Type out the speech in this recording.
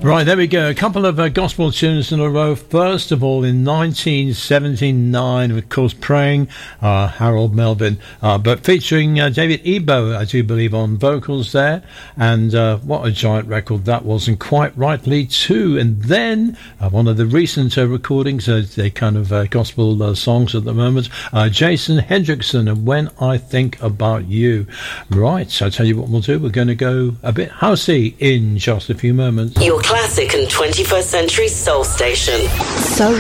Right, there we go. A couple of gospel tunes in a row. First of all, in 1979, of course, Praying, Harold Melvin, but featuring David Ebo, I do believe, on vocals there. And what a giant record that was, and quite rightly too. And then one of the recent recordings, they kind of gospel songs at the moment, Jason Hendrickson and When I Think About You. Right, so I'll tell you what we'll do. We're going to go a bit housey in just a few moments. Your classic and 21st century soul station. So